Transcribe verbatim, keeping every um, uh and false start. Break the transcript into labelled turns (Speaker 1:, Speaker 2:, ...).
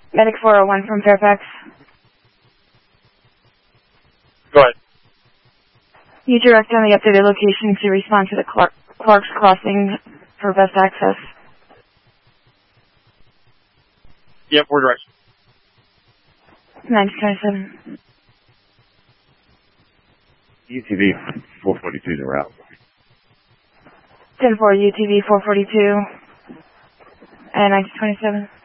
Speaker 1: Medic four oh one from Fairfax.
Speaker 2: Go ahead.
Speaker 1: You direct on the updated location to respond to the Clark, Clark's Crossing for best access.
Speaker 2: Yep, we're direct.
Speaker 1: nine twenty-seven.
Speaker 3: U T V four forty-two is en route.
Speaker 1: ten four U T V four forty-two and nineteen twenty-seven.